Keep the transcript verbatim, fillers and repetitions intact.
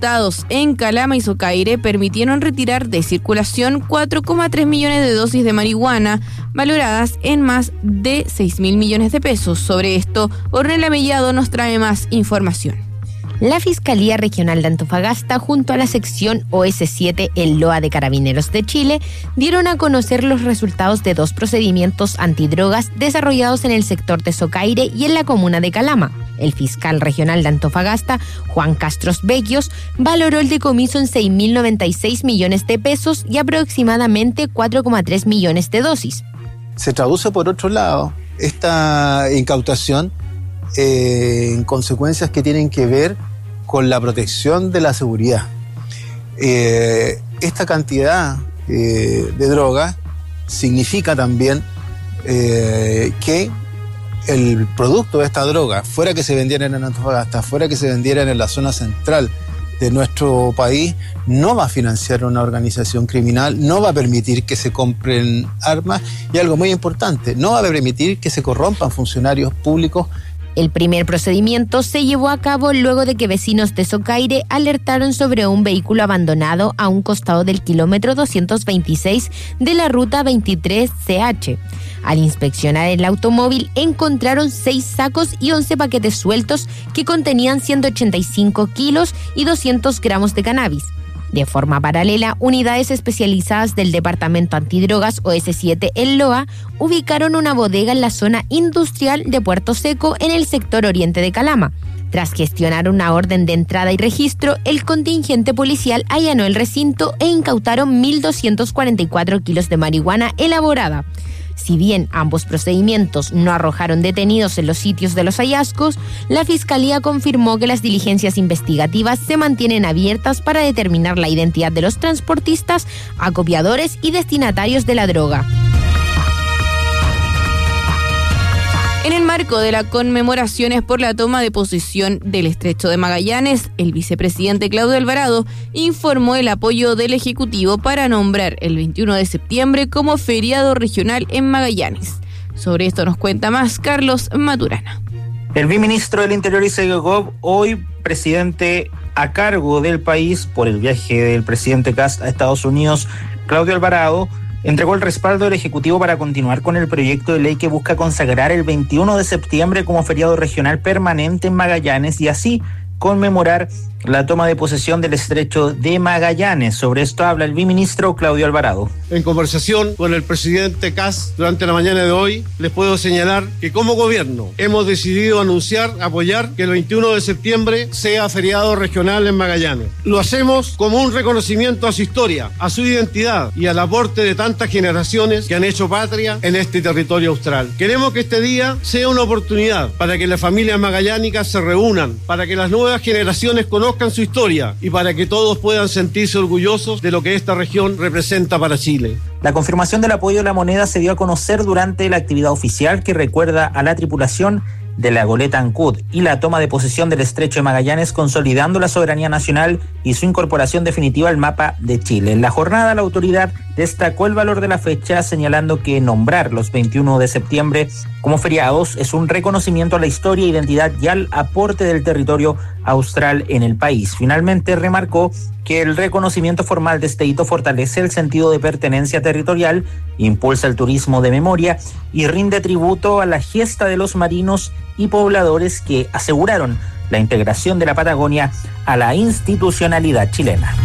incautados en Calama y Socaire permitieron retirar de circulación cuatro coma tres millones de dosis de marihuana, valoradas en más de seis mil millones de pesos. Sobre esto, Ornella Mellado nos trae más información. La Fiscalía Regional de Antofagasta, junto a la sección O S siete El Loa de Carabineros de Chile, dieron a conocer los resultados de dos procedimientos antidrogas desarrollados en el sector de Socaire y en la comuna de Calama. El fiscal regional de Antofagasta, Juan Castros Becchios, valoró el decomiso en seis mil noventa y seis millones de pesos y aproximadamente cuatro coma tres millones de dosis. Se traduce, por otro lado, esta incautación eh, en consecuencias que tienen que ver con la protección de la seguridad. Eh, esta cantidad eh, de droga significa también eh, que el producto de esta droga, fuera que se vendieran en Antofagasta, fuera que se vendieran en la zona central de nuestro país, no va a financiar una organización criminal, no va a permitir que se compren armas y algo muy importante, no va a permitir que se corrompan funcionarios públicos. El primer procedimiento se llevó a cabo luego de que vecinos de Socaire alertaron sobre un vehículo abandonado a un costado del kilómetro doscientos veintiséis de la ruta veintitrés C H. Al inspeccionar el automóvil encontraron seis sacos y once paquetes sueltos que contenían ciento ochenta y cinco kilos y doscientos gramos de cannabis. De forma paralela, unidades especializadas del Departamento Antidrogas O S siete El Loa ubicaron una bodega en la zona industrial de Puerto Seco en el sector oriente de Calama. Tras gestionar una orden de entrada y registro, el contingente policial allanó el recinto e incautaron mil doscientos cuarenta y cuatro kilos de marihuana elaborada. Si bien ambos procedimientos no arrojaron detenidos en los sitios de los hallazgos, la Fiscalía confirmó que las diligencias investigativas se mantienen abiertas para determinar la identidad de los transportistas, acopiadores y destinatarios de la droga. En el marco de las conmemoraciones por la toma de posesión del Estrecho de Magallanes, el vicepresidente Claudio Alvarado informó el apoyo del Ejecutivo para nombrar el veintiuno de septiembre como feriado regional en Magallanes. Sobre esto nos cuenta más Carlos Maturana. El viceministro del Interior y Segov, hoy presidente a cargo del país por el viaje del presidente Kast a Estados Unidos, Claudio Alvarado, entregó el respaldo del Ejecutivo para continuar con el proyecto de ley que busca consagrar el veintiuno de septiembre como feriado regional permanente en Magallanes y así conmemorar la toma de posesión del Estrecho de Magallanes. Sobre esto habla el viceministro Claudio Alvarado. En conversación con el presidente Kast durante la mañana de hoy, les puedo señalar que como gobierno hemos decidido anunciar, apoyar que el veintiuno de septiembre sea feriado regional en Magallanes. Lo hacemos como un reconocimiento a su historia, a su identidad y al aporte de tantas generaciones que han hecho patria en este territorio austral. Queremos que este día sea una oportunidad para que las familias magallánicas se reúnan, para que las nuevas generaciones conozcan su historia y para que todos puedan sentirse orgullosos de lo que esta región representa para Chile. La confirmación del apoyo de la moneda se dio a conocer durante la actividad oficial que recuerda a la tripulación de la goleta Ancud y la toma de posesión del Estrecho de Magallanes, consolidando la soberanía nacional y su incorporación definitiva al mapa de Chile. En la jornada, la autoridad destacó el valor de la fecha, señalando que nombrar los veintiuno de septiembre como feriados es un reconocimiento a la historia, identidad y al aporte del territorio austral en el país. Finalmente, remarcó que el reconocimiento formal de este hito fortalece el sentido de pertenencia territorial, impulsa el turismo de memoria y rinde tributo a la gesta de los marinos y pobladores que aseguraron la integración de la Patagonia a la institucionalidad chilena.